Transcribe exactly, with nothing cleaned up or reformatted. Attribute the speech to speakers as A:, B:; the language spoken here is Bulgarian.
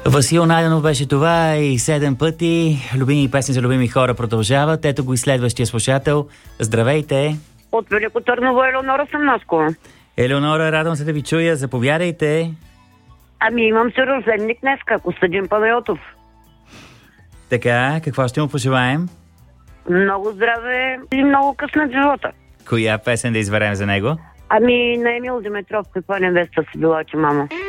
A: Васил Найденов беше това и седем пъти. Любими песни за любими хора продължават. Ето го и следващия слушател. Здравейте!
B: От Велико Търново, Елеонора Самноско.
A: Елеонора, радвам се да ви чуя. Заповядайте.
B: Ами имам се рожденник днеска, Костадин Панайотов.
A: Така, какво ще му пожелаем?
B: Много здраве и много късмет в живота.
A: Коя песен да изберем за него?
B: Ами на Емил Димитров, каква невеста си била, че мамо.